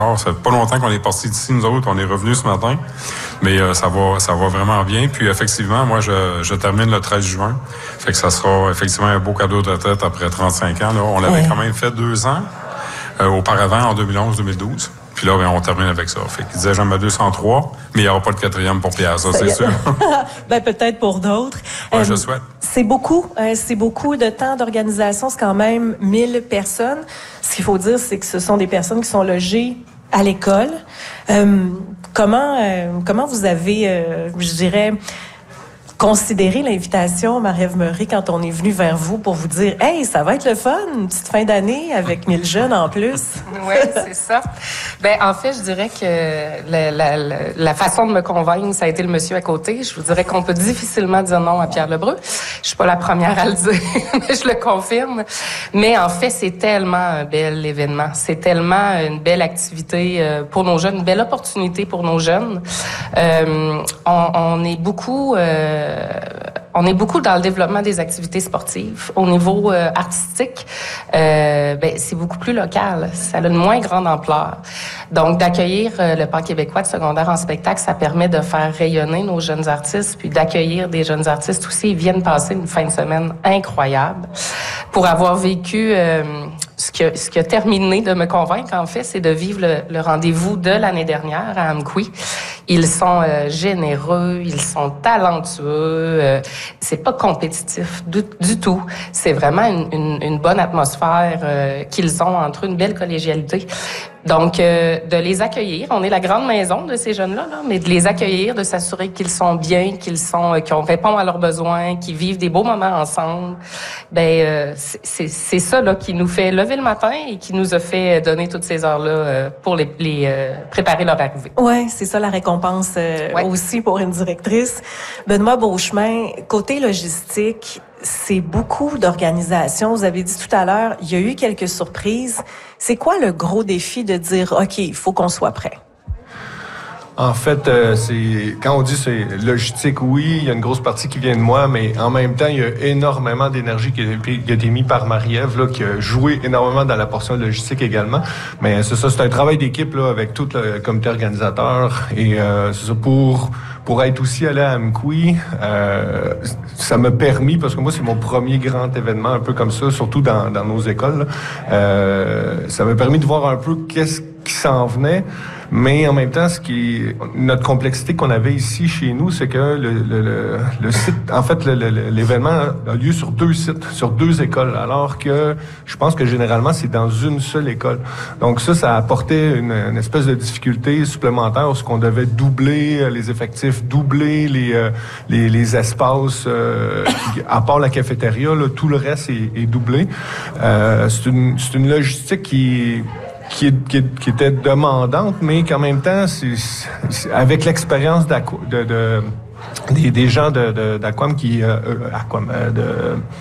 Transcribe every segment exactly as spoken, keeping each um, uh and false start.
Ça fait pas longtemps qu'on est parti d'ici, nous autres. On est revenus ce matin. Mais euh, ça va ça va vraiment bien. Puis effectivement, moi, je, je termine le treize juin. Fait que ça sera effectivement un beau cadeau de retraite après trente-cinq ans. Là. On l'avait ouais. quand même fait deux ans euh, auparavant, en deux mille onze deux mille douze. Puis là, ben, on termine avec ça. Fait qu'il disait, j'aime ma deux cent trois, mais il n'y aura pas de quatrième pour Pierre, ça, ça c'est sûr. ben, peut-être pour d'autres. Ouais, euh, je souhaite. C'est beaucoup. Euh, c'est beaucoup de temps d'organisation. C'est quand même mille personnes. Ce qu'il faut dire, c'est que ce sont des personnes qui sont logées à l'école. Euh, comment, euh, comment vous avez, euh, je dirais, considéré l'invitation, Marie-Ève Meury, quand on est venu vers vous pour vous dire « Hey, ça va être le fun, une petite fin d'année avec mille jeunes en plus. » Oui, c'est ça. Ben en fait, je dirais que la, la, la, la façon de me convaincre, ça a été le monsieur à côté. Je vous dirais qu'on peut difficilement dire non à Pierre Lebreu. Je suis pas la première à le dire, mais je le confirme. Mais en fait, c'est tellement un bel événement. C'est tellement une belle activité pour nos jeunes, une belle opportunité pour nos jeunes. Euh, on, on est beaucoup... Euh, on est beaucoup dans le développement des activités sportives. Au niveau euh, artistique, euh, ben, c'est beaucoup plus local. Ça a une moins grande ampleur. Donc, d'accueillir euh, le Parc québécois de secondaire en spectacle, ça permet de faire rayonner nos jeunes artistes, puis d'accueillir des jeunes artistes aussi. Ils viennent passer une fin de semaine incroyable. Pour avoir vécu... Euh, ce qui, a, ce qui a terminé de me convaincre, en fait, c'est de vivre le, le rendez-vous de l'année dernière à Amqui. Ils sont euh, généreux, ils sont talentueux. Euh, c'est pas compétitif du, du tout. C'est vraiment une, une, une bonne atmosphère euh, qu'ils ont entre eux, une belle collégialité. Donc, euh, de les accueillir, on est la grande maison de ces jeunes-là, là, mais de les accueillir, de s'assurer qu'ils sont bien, qu'ils sont, euh, qu'on répond à leurs besoins, qu'ils vivent des beaux moments ensemble. Ben, euh, c'est, c'est ça là qui nous fait lever le matin et qui nous a fait donner toutes ces heures-là euh, pour les, les euh, préparer leur arrivée. Ouais, c'est ça la récompense euh, ouais. aussi pour une directrice. Benoît Beauchemin, côté logistique, c'est beaucoup d'organisation. Vous avez dit tout à l'heure, il y a eu quelques surprises. C'est quoi le gros défi de dire, OK, il faut qu'on soit prêt? En fait, euh, c'est quand on dit c'est logistique, oui, il y a une grosse partie qui vient de moi, mais en même temps, il y a énormément d'énergie qui a, qui a été mise par Marie-Ève, là, qui a joué énormément dans la portion logistique également. Mais c'est ça, c'est un travail d'équipe là avec tout le comité organisateur et euh, c'est ça pour pour être aussi allé à Amqui, euh, ça m'a permis, parce que moi c'est mon premier grand événement un peu comme ça, surtout dans dans nos écoles. Là, euh, ça m'a permis de voir un peu qu'est-ce qui s'en venait. Mais en même temps, ce qui notre complexité qu'on avait ici chez nous, c'est que le, le, le, le site, en fait, le, le, l'événement a lieu sur deux sites, sur deux écoles, alors que je pense que généralement c'est dans une seule école. Donc ça, ça apportait une, une espèce de difficulté supplémentaire, parce qu'on devait doubler les effectifs, doubler les euh, les, les espaces, euh, à part la cafétéria, là, tout le reste est, est doublé. Euh, c'est une c'est une logistique qui Qui, qui, qui était demandante, mais qu'en même temps, c'est, c'est avec l'expérience de, de, des, des gens de, de, d'Aquam qui... Euh, Aquam, euh, de...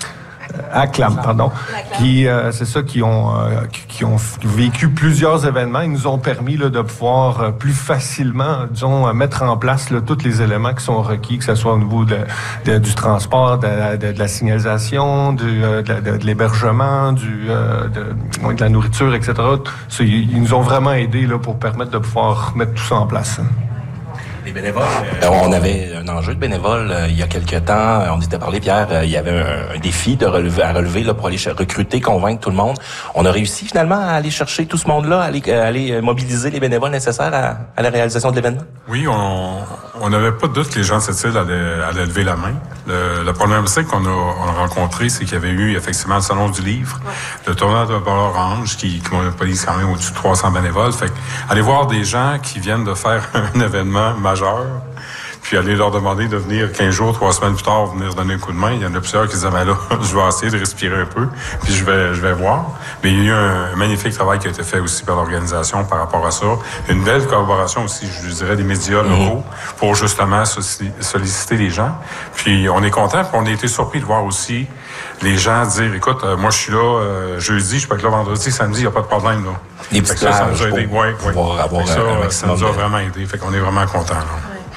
Acclam, pardon, qui euh, c'est ça qui ont euh, qui, qui ont vécu plusieurs événements. Ils nous ont permis là, de pouvoir euh, plus facilement, disons, mettre en place là, tous les éléments qui sont requis, que ce soit au niveau de, de, du transport, de, de, de la signalisation, du, euh, de, de, de l'hébergement, du euh, de, de la nourriture, et cetera. Ça, ils, ils nous ont vraiment aidés là pour permettre de pouvoir mettre tout ça en place. Les bénévoles, euh, on avait un enjeu de bénévoles euh, il y a quelque temps. On s'était parlé, Pierre, euh, il y avait un, un défi de relever, à relever là, pour aller recruter, convaincre tout le monde. On a réussi finalement à aller chercher tout ce monde-là, à aller, à aller mobiliser les bénévoles nécessaires à, à la réalisation de l'événement? Oui, on n'avait pas de doute que les gens de cette île allaient, allaient lever la main. Le, le problème c'est qu'on a, on a rencontré, c'est qu'il y avait eu effectivement le Salon du Livre, le tournoi de Bord Orange, qui, qui monopolise quand même au-dessus de trois cents bénévoles. Fait que, aller voir des gens qui viennent de faire un événement majeur, puis aller leur demander de venir quinze jours, trois semaines plus tard, venir donner un coup de main. Il y en a plusieurs qui disaient, ben là, je vais essayer de respirer un peu, puis je vais je vais voir. Mais il y a eu un magnifique travail qui a été fait aussi par l'organisation par rapport à ça. Une belle collaboration aussi, je dirais, des médias locaux pour justement solliciter les gens. Puis on est content, puis on a été surpris de voir aussi les gens dire, écoute, euh, moi je suis là euh, jeudi, je peux être là vendredi, samedi, il n'y a pas de problème. Là. Des petites plages ça, ça nous a aidé. pour ouais, pouvoir ouais. avoir ça, un, un ça nous a de... vraiment aidé. Fait qu'on est vraiment contents.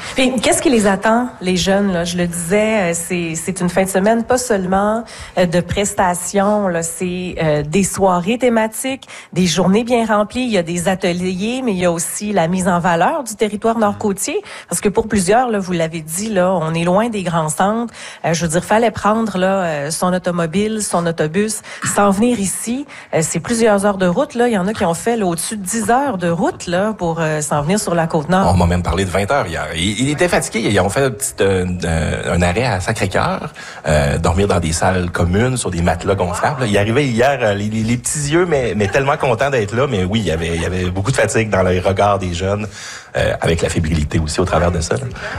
Puis, qu'est-ce qui les attend, les jeunes, là? Je le disais, c'est, c'est une fin de semaine, pas seulement de prestations, là. C'est euh, des soirées thématiques, des journées bien remplies. Il y a des ateliers, mais il y a aussi la mise en valeur du territoire nord-côtier. Parce que pour plusieurs, là, vous l'avez dit, là, on est loin des grands centres. Euh, je veux dire, fallait prendre, là, son automobile, son autobus, s'en venir ici. Euh, c'est plusieurs heures de route, là. Il y en a qui ont fait, là, au-dessus de dix heures de route, là, pour euh, s'en venir sur la Côte-Nord. On m'a même parlé de vingt heures hier. Il, il était fatigué. Ils ont fait un, petit, euh, un arrêt à Sacré-Cœur, euh, dormir dans des salles communes, sur des matelas gonflables. Là. Il arrivait hier, les, les, les petits yeux, mais, mais tellement content d'être là. Mais oui, il y avait, il y avait beaucoup de fatigue dans les regards des jeunes, euh, avec la fébrilité aussi au travers de ça. Là.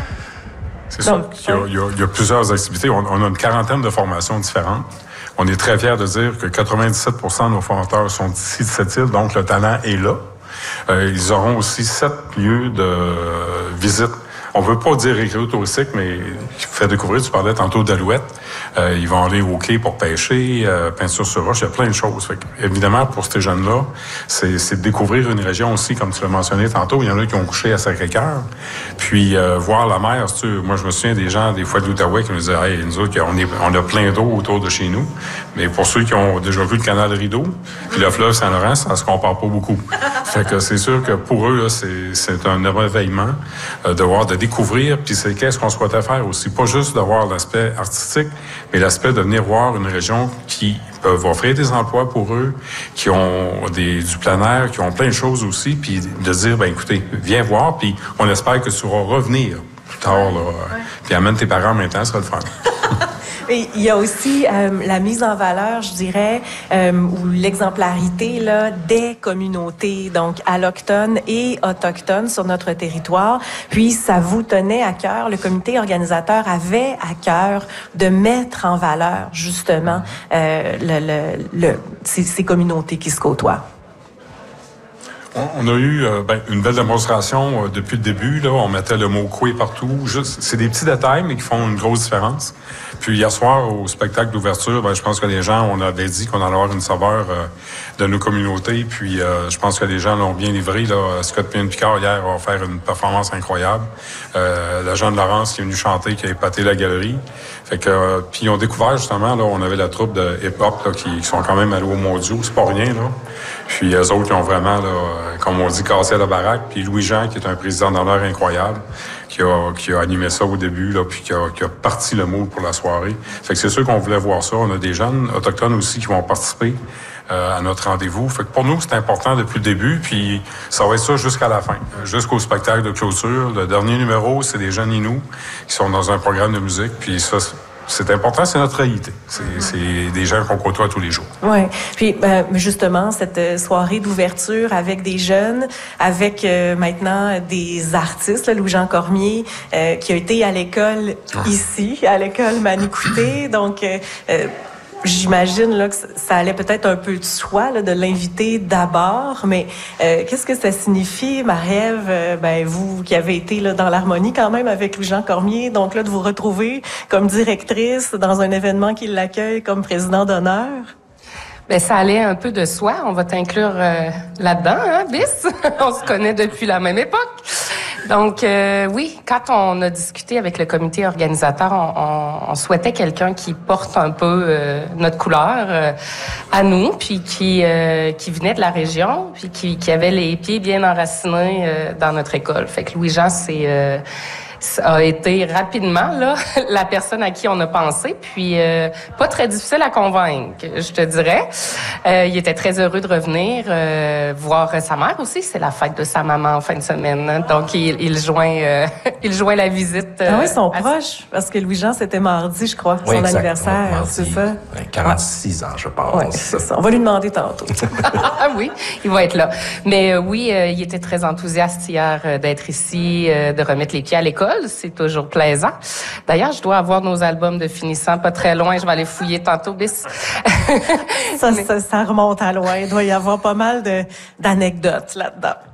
C'est sûr qu'il y a, il y a, il y a plusieurs activités. On, on a une quarantaine de formations différentes. On est très fiers de dire que quatre-vingt-dix-sept pour cent de nos formateurs sont d'ici de cette île, donc le talent est là. Euh, ils auront aussi sept lieux de euh, visite. On veut pas dire récréo touristique, mais qui fait découvrir, tu parlais tantôt d'Alouette. Euh, ils vont aller au quai pour pêcher, euh, peinture sur roche, il y a plein de choses. Fait que, évidemment, pour ces jeunes-là, c'est, c'est de découvrir une région aussi, comme tu l'as mentionné tantôt. Il y en a qui ont couché à Sacré-Cœur. Puis, euh, voir la mer, tu, moi, je me souviens des gens, des fois de l'Outaouais, qui nous disaient, hey, nous autres, on, est, on a plein d'eau autour de chez nous. Mais pour ceux qui ont déjà vu le canal Rideau, puis le fleuve Saint-Laurent, ça se compare pas beaucoup. Fait que c'est sûr que pour eux, là, c'est, c'est un émerveillement euh, de voir, de découvrir, puis c'est qu'est-ce qu'on souhaitait faire aussi. Pas juste d'avoir l'aspect artistique, mais l'aspect de venir voir une région qui peut offrir des emplois pour eux, qui ont des, du plein air, qui ont plein de choses aussi, puis de dire, ben écoutez, viens voir, puis on espère que tu pourras revenir plus tard, là, ouais. Puis amène tes parents en même temps, ça va le faire. Et il y a aussi euh, la mise en valeur, je dirais, euh, ou l'exemplarité là des communautés, donc allochtones et autochtones sur notre territoire. Puis ça vous tenait à cœur, le comité organisateur avait à cœur de mettre en valeur justement euh, le, le, le, ces, ces communautés qui se côtoient. On a eu euh, ben, une belle démonstration euh, depuis le début. Là, on mettait le mot « coué » partout. Juste, c'est des petits détails, mais qui font une grosse différence. Puis hier soir, au spectacle d'ouverture, ben, je pense que les gens, on avait dit qu'on allait avoir une saveur euh, de nos communautés. Puis euh, je pense que les gens l'ont bien livré. Là. Scott Payne-Picard, hier, va faire une performance incroyable. Euh, la jeune Laurence qui est venue chanter, qui a épaté la galerie. Fait que, euh, puis ils ont découvert, justement, là, on avait la troupe de hip-hop là, qui, qui sont quand même allés au Mondiaux. C'est pas rien, là. Puis eux autres, ils ont vraiment, là, comme on dit, cassé la baraque. Puis Louis-Jean, qui est un président d'honneur incroyable, qui a, qui a animé ça au début, là, puis qui a, qui a parti le moule pour la soirée. Fait que c'est sûr qu'on voulait voir ça. On a des jeunes autochtones aussi qui vont participer euh, à notre rendez-vous. Fait que pour nous, c'est important depuis le début, puis ça va être ça jusqu'à la fin, jusqu'au spectacle de clôture. Le dernier numéro, c'est des jeunes Inuits qui sont dans un programme de musique, puis ça, c'est important, c'est notre réalité. C'est, c'est des gens qu'on côtoie tous les jours. Oui. Puis, euh, justement, cette soirée d'ouverture avec des jeunes, avec euh, maintenant des artistes, là, Louis-Jean Cormier, euh, qui a été à l'école ici, à l'école Manicouté. Donc, euh, euh, j'imagine là que ça allait peut-être un peu de soi là, de l'inviter d'abord, mais euh, qu'est-ce que ça signifie, Marie-Ève, euh, ben vous qui avez été là dans l'harmonie quand même avec Louis-Jean Cormier, donc là de vous retrouver comme directrice dans un événement qui l'accueille comme président d'honneur? Ben ça allait un peu de soi. On va t'inclure euh, là-dedans, hein, Bis? On se connaît depuis la même époque. Donc, euh, oui, quand on a discuté avec le comité organisateur, on, on, on souhaitait quelqu'un qui porte un peu euh, notre couleur euh, à nous, puis qui euh, qui venait de la région, puis qui, qui avait les pieds bien enracinés euh, dans notre école. Fait que Louis-Jean, c'est... Euh, a été rapidement là la personne à qui on a pensé, puis euh, pas très difficile à convaincre, je te dirais. Euh, il était très heureux de revenir euh, voir sa mère aussi. C'est la fête de sa maman en fin de semaine, donc il, il joint euh, il joint la visite. Euh, ah oui, ils sont proches parce que Louis-Jean c'était mardi, je crois, oui, son exact. anniversaire, mardi, c'est ça. quarante-six ans, je pense. Oui, c'est ça. On va lui demander tantôt. Ah oui, il va être là. Mais euh, oui, euh, il était très enthousiaste hier euh, d'être ici, euh, de remettre les pieds à l'école. C'est toujours plaisant. D'ailleurs, je dois avoir nos albums de finissants pas très loin. Je vais aller fouiller tantôt, Bis. ça, ça, ça remonte à loin. Il doit y avoir pas mal de, d'anecdotes là-dedans.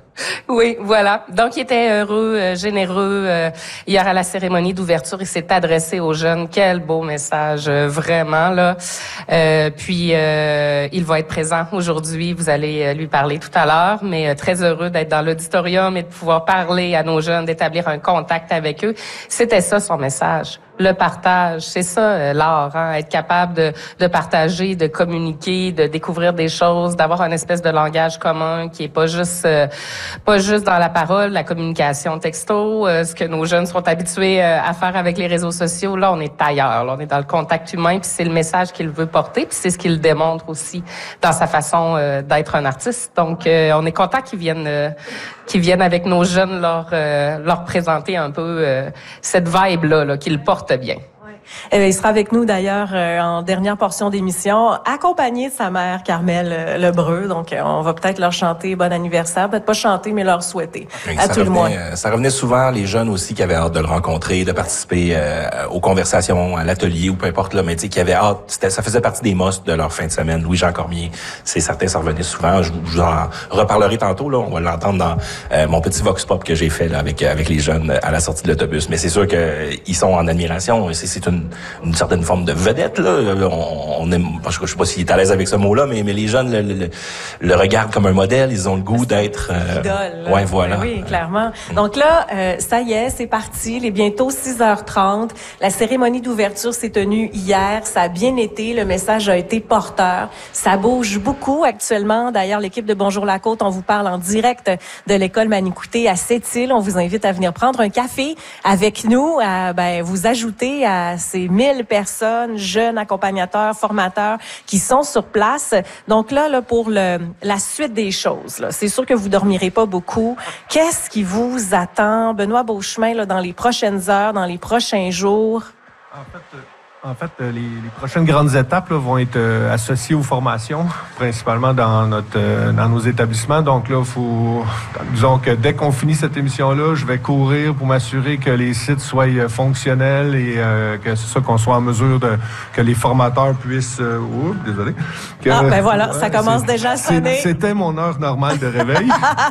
Oui, voilà. Donc, il était heureux, euh, généreux. Euh, hier, à la cérémonie d'ouverture, il s'est adressé aux jeunes. Quel beau message, euh, vraiment, là. Euh, puis, euh, il va être présent aujourd'hui. Vous allez euh, lui parler tout à l'heure, mais euh, très heureux d'être dans l'auditorium et de pouvoir parler à nos jeunes, d'établir un contact avec eux. C'était ça, son message. Le partage, c'est ça euh, l'art, hein? Être capable de, de partager, de communiquer, de découvrir des choses, d'avoir un espèce de langage commun qui est pas juste euh, pas juste dans la parole, la communication texto, euh, ce que nos jeunes sont habitués euh, à faire avec les réseaux sociaux. Là, on est ailleurs, là, on est dans le contact humain, puis c'est le message qu'il veut porter, puis c'est ce qu'il démontre aussi dans sa façon euh, d'être un artiste. Donc, euh, on est content qu'ils viennent euh, qu'ils viennent avec nos jeunes leur euh, leur présenter un peu euh, cette vibe là, là qu'ils portent bien. Euh, il sera avec nous d'ailleurs euh, en dernière portion d'émission, accompagné de sa mère Carmel euh, Lebreu. Donc, euh, on va peut-être leur chanter bon anniversaire, peut-être pas chanter, mais leur souhaiter. Oui, à ça tout revenait, le moins. euh, Ça revenait souvent les jeunes aussi qui avaient hâte de le rencontrer, de participer euh, aux conversations, à l'atelier ou peu importe là, mais tu sais, qui avaient hâte. C'était, ça faisait partie des must de leur fin de semaine. Louis-Jean Cormier, c'est certain, ça revenait souvent. Je, je vous en reparlerai tantôt. Là, on va l'entendre dans euh, mon petit vox pop que j'ai fait là avec avec les jeunes à la sortie de l'autobus. Mais c'est sûr que euh, ils sont en admiration. C'est, c'est une, une certaine forme de vedette là. On, on aime, je sais pas s'il est à l'aise avec ce mot-là, mais mais les jeunes le, le, le regardent comme un modèle. Ils ont le goût d'être. Euh, idole. Ouais, voilà. Oui, clairement. Donc là, euh, ça y est, c'est parti. Il est bientôt six heures trente. La cérémonie d'ouverture s'est tenue hier. Ça a bien été. Le message a été porteur. Ça bouge beaucoup actuellement. D'ailleurs, l'équipe de Bonjour la Côte, on vous parle en direct de l'école Manicouté à Sept-Îles. On vous invite à venir prendre un café avec nous, à ben, vous ajouter à ces mille personnes, jeunes accompagnateurs, formateurs qui sont sur place. Donc là, là pour le, la suite des choses, là, c'est sûr que vous dormirez pas beaucoup. Qu'est-ce qui vous attend, Benoît Beauchemin, là, dans les prochaines heures, dans les prochains jours? En fait, euh... En fait, les, les prochaines grandes étapes là, vont être euh, associées aux formations, principalement dans notre euh, dans nos établissements. Donc là, faut disons que dès qu'on finit cette émission-là, je vais courir pour m'assurer que les sites soient euh, fonctionnels et euh, que c'est ça qu'on soit en mesure de que les formateurs puissent. Euh, oups, désolé. Que, ah ben voilà, ouais, ça commence déjà à sonner. C'était mon heure normale de réveil.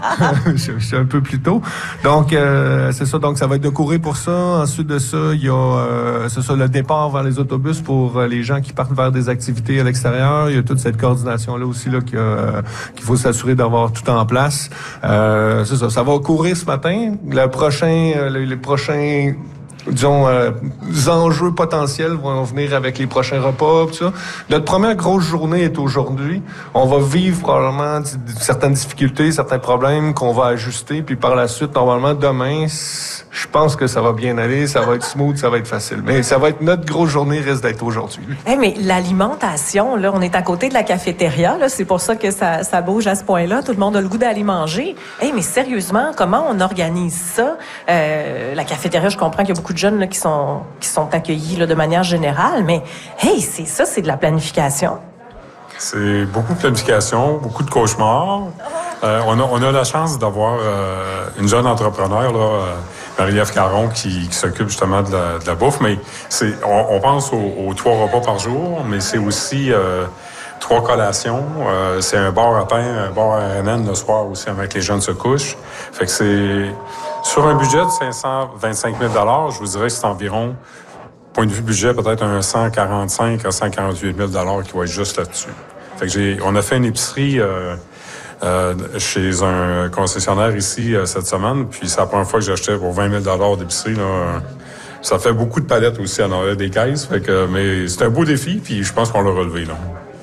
je, je suis un peu plus tôt. Donc euh, c'est ça. Donc ça va être de courir pour ça. Ensuite de ça, il y a euh, c'est ça le départ vers les autobus pour les gens qui partent vers des activités à l'extérieur. Il y a toute cette coordination-là aussi là, qu'il, euh, qu'il faut s'assurer d'avoir tout en place. Euh, c'est ça, ça va courir ce matin. Le prochain, euh, les, les prochains disons, euh, enjeux potentiels vont venir avec les prochains repas, tout ça. Notre première grosse journée est aujourd'hui. On va vivre probablement d- certaines difficultés, certains problèmes qu'on va ajuster, puis par la suite, normalement, demain, je pense que ça va bien aller, ça va être smooth, ça va être facile. Mais ça va être notre grosse journée, risque d'être aujourd'hui. Hey, mais l'alimentation, là, on est à côté de la cafétéria, là, c'est pour ça que ça, ça bouge à ce point-là. Tout le monde a le goût d'aller manger. Hey, mais sérieusement, comment on organise ça? Euh, la cafétéria, je comprends qu'il y a beaucoup de jeunes là, qui sont qui sont accueillis là, de manière générale, mais hey, c'est ça, c'est de la planification. C'est beaucoup de planification, beaucoup de cauchemars. Euh, on, a, on a la chance d'avoir euh, une jeune entrepreneur, là, euh, Marie-Ève Caron, qui, qui s'occupe justement de la, de la bouffe. Mais c'est, on, on pense aux, aux trois repas par jour, mais c'est aussi euh, trois collations. Euh, c'est un bar à pain, un bar à R N N le soir aussi, avec les jeunes se couchent. Fait que c'est sur un budget de cinq cent vingt-cinq mille dollars, je vous dirais que c'est environ, point de vue budget, peut-être un cent quarante-cinq à cent quarante-huit mille dollars qui va être juste là-dessus. Fait que j'ai, on a fait une épicerie euh, euh, chez un concessionnaire ici euh, cette semaine, puis c'est la première fois que j'achetais pour vingt mille dollars d'épicerie. Là. Ça fait beaucoup de palettes aussi à l'arrière des caisses, fait que, mais c'est un beau défi, puis je pense qu'on l'a relevé. Là.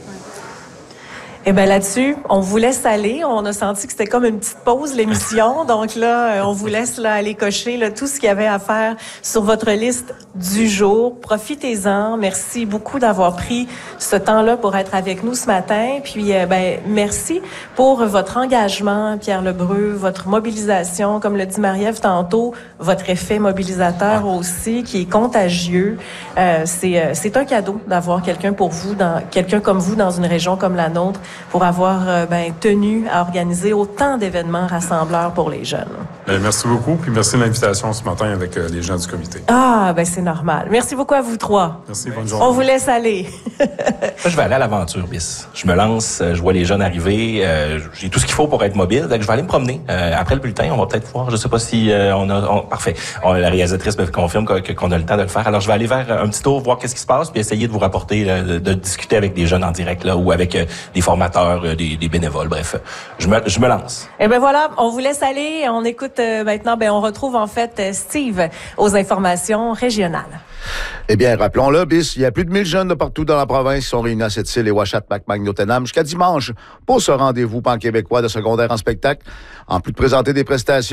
Eh bien, là-dessus, on vous laisse aller. On a senti que c'était comme une petite pause, l'émission. Donc là, on vous laisse là, aller cocher là, tout ce qu'il y avait à faire sur votre liste du jour. Profitez-en. Merci beaucoup d'avoir pris ce temps-là pour être avec nous ce matin. Puis, euh, ben, merci pour votre engagement, Pierre Lebreu, votre mobilisation, comme le dit Marie-Ève tantôt, votre effet mobilisateur aussi, qui est contagieux. Euh, c'est, euh, c'est un cadeau d'avoir quelqu'un pour vous, dans, quelqu'un comme vous dans une région comme la nôtre, pour avoir euh, ben, tenu à organiser autant d'événements rassembleurs pour les jeunes. Bien, merci beaucoup, puis merci de l'invitation ce matin avec euh, les gens du comité. Ah, ben c'est normal. Merci beaucoup à vous trois. Merci, bonne journée. On vous laisse aller. Moi, je vais aller à l'aventure, bis. Je me lance, je vois les jeunes arriver, euh, j'ai tout ce qu'il faut pour être mobile, donc je vais aller me promener. Euh, après le bulletin, on va peut-être voir, je sais pas si euh, on a... On, parfait. On, la réalisatrice me confirme que, qu'on a le temps de le faire. Alors, je vais aller vers un petit tour, voir qu'est-ce qui se passe, puis essayer de vous rapporter, là, de, de discuter avec des jeunes en direct, là, ou avec euh, des formateurs, euh, des, des bénévoles, bref. Je me, je me lance. Eh ben voilà, on vous laisse aller. On écoute euh, maintenant, ben on retrouve en fait Steve aux informations régionales. Eh bien, rappelons-le, bis, il y a plus de mille jeunes de partout dans la province qui sont réunis à Sept-Îles et Ouachat-Macmagnotenam jusqu'à dimanche pour ce rendez-vous pan-québécois de secondaire en spectacle. En plus de présenter des prestations,